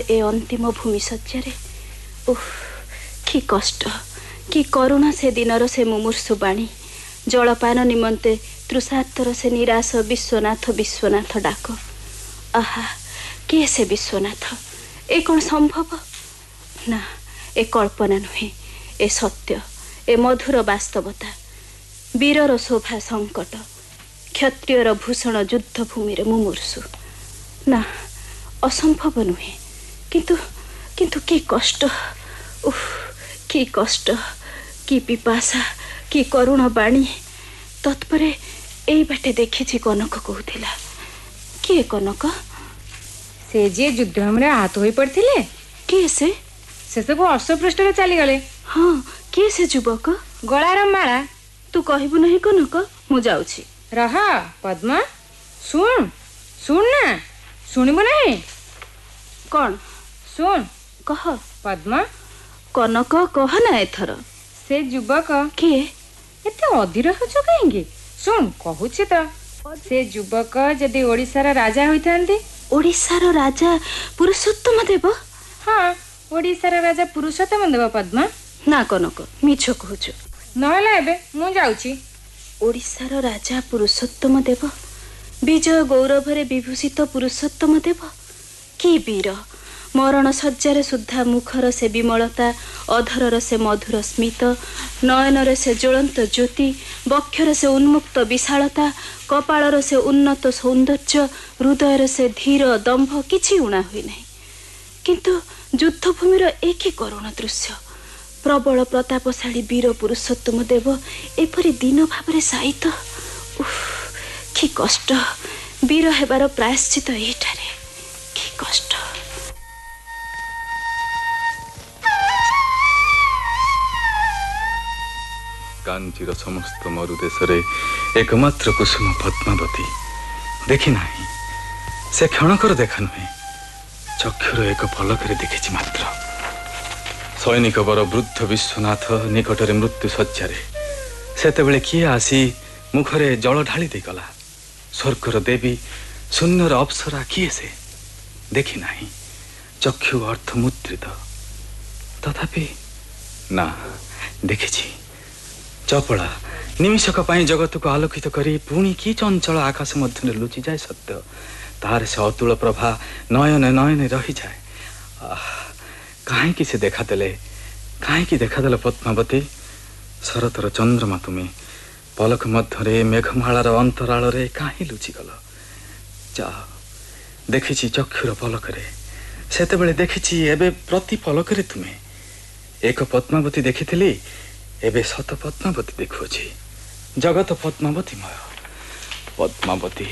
ए अंतिम भूमि शଯ୍यारे उह कि कष्ट कि करुणा से दिनर से मुमूर्षु बाणी जलपान निमंते तृषार्तर से निराश विश्वनाथ विश्वनाथ डाक। आहा किए से विश्वनाथ ए कौन संभव ना ए कल्पना नुहे ए सत्य ए मधुर वास्तवता वीरर शोभा संकट क्षत्रियर भूषण युद्ध भूमि मुमूर्षु ना असंभव नुहे किंतु किंतु कि कष्ट उह कि कष्ट कि पिपासा कि करुण बाणी तत्परे एई बाटे देखी कनक कहूला किए कनक से जे युद्ध हमरे आहत होई पड़थिले किए से सब अश्वपृष्ठ चली गले। हाँ किए से युवक गଳାର ମାଳା तू कहबू नहीं कनक मु जाउछि रह पद्मा सुन सुन ना सुनिबो नहीं कौन सुन कह पद्मा कनक कह ना एथर से युवक किए एते अधीर होछ कहिंगे सुन कहूछि त से युवक जदि ओडिसार राजा होइथांती ओडिसार राजा पुरुषोत्तम देव हाँ ओडिसार राजा पुरुषोत्तम देव पद्मा ना कनक मिछ कहूछु नहला एबे मु जाउछि ओडिसार राजा पुरुषोत्तम देव विजय गौरवरे विभूषित पुरुषोत्तम देव कि वीर मरण शଯ୍यारे सुद्धा मुखर से विमलता अधरर से मधुर स्मित नयनर से ज्वलंत ज्योति वक्षर से उन्मुक्त विशालता कपाळर से उन्नत सौंदर्य हृदयर से धीर दंभ किछि उणा हुई नहीं किंतु युद्धभूमिर एक करुण दृश्य प्रबल प्रतापशाली वीर पुरुषोत्तम देव एपरी दीन भाव साईत कि कष्ट वीर हेबार प्रायश्चित एठारे कि कष्ट। कांचीर समस्त मरुदेशरे एकमात्र कुसुम पद्मावती देखी नाही से क्षणकर देखा नुहे चक्षुर एक पलक देखी मात्र सैनिक बर वृद्ध विश्वनाथ निकटरे मृत्यु शଯ୍यारे सेतेबेले किए आसी मुखरे जल ढाली दे गला स्वर्गर देवी शून्यर अप्सरा किए से देखी नाही चक्षु अर्थमुद्रित तथापि ना देखी चपला निमिषक पाई जगत को आलोकित करी पुणी कि चंचल आकाश मध्य लुचि जाए सत्य तार से अतुल प्रभा नयन नयन रही जाए कहीं से देखादेले कहीं देखादेल पद्मावती शरतर चंद्रमा तुम्हें पलक मध्य मेघमालार अंतराल कहीं लुचिगल जा देखी चक्षुर पलकरे सेतेबेले देखी एबे प्रति पलकरे तुम्हें एक पद्मावती देखी एबे शत पद्मावती देखुची जगत पद्मावतीमय पद्मावती।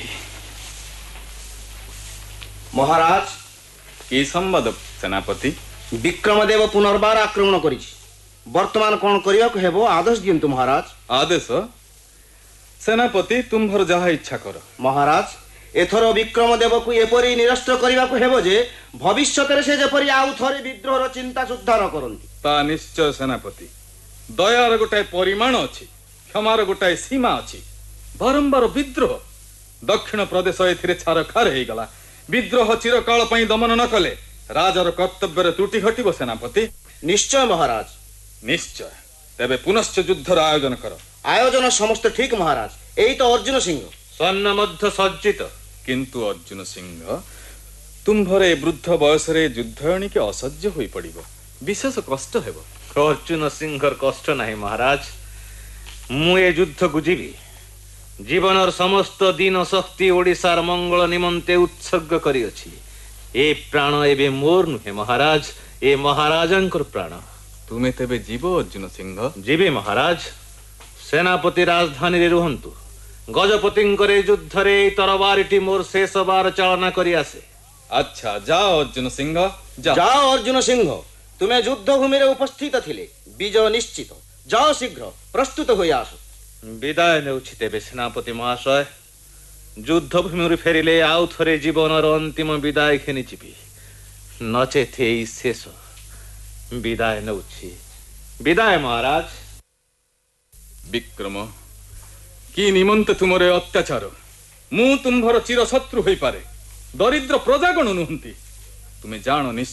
महाराज की संवाद सेनापति विक्रमदेव पुनर्बार आक्रमण करिछि वर्तमान कोन करिया को हेबो आदेश दियंतु महाराज। आदेश सेनापति तुम्भर जहा इच्छा कर महाराज एथर विक्रमदेव को एपरी निरस्त करिया को हेबो जे भविष्यतरे से जेपरी आउ थरे विद्रोहर चिंता सुद्धा न करंती ता निश्चय सेनापति दयार गोटाए परिमाण अच्छी क्षमार गोटाए सीमा अच्छी बारंबार विद्रोह दक्षिण प्रदेश एथिरे छारखार हो गला विद्रोह चिरकाल पई दमन न कले राजार कर्तव्य त्रुटि घटिब सेनापति। निश्चय महाराज निश्चय तेबे पुनश्च युद्धर आयोजन कर। आयोजन समस्त ठीक महाराज एई तो अर्जुन सिंह स्वर्ण मध्य सज्जित किंतु अर्जुन सिंह तुम्भरे वृद्ध बयस युद्ध एणिके असह्य होई पड़िबो विशेष कष्ट हेबो। अर्जुन सिंहर कष्ट नहीं महाराज मु ए युद्ध को जीवी जीवनर समस्त दिन शक्ति ओडिसार मंगल निमंते उत्सर्ग करी अछि ए प्राण एबे मोर नुहे महाराज ए महाराजंकर प्राण तुमे तेबे जीव अर्जुन सिंह जीवे महाराज सेनापति राजधानी रे रुहंतु गजपतिंकर युद्ध रे तरबारीटी मोर शेष बार चालना करी आसे। अच्छा जाओ अर्जुन सिंह जाओ अर्जुन सिंह तुम्हें युद्ध भूमि रे उपस्थित थिले विजय निश्चित जाओ शीघ्र प्रस्तुत होई आसो। विदाय नेउछि तेबे सेनापति महाशय युद्ध भूमि फेरिले आउ थरे जीवनर अंतिम विदाय खेनि जीवी नचेत एई शेष विदाय नेउछि विदाय महाराज। विक्रम कि निमंते तुमरे अत्याचार मु तुम्भर चिर शत्रु होई पारे दरिद्र प्रजागण नुहंती तुमे जानो